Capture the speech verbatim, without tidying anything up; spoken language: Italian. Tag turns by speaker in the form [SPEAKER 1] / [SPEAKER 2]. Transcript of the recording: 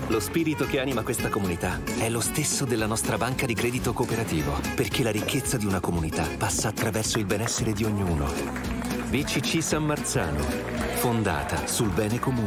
[SPEAKER 1] Lo spirito che anima questa comunità è lo stesso della nostra banca di credito cooperativo, perché la ricchezza di una comunità passa attraverso il benessere di ognuno. B C C San Marzano, fondata sul bene comune.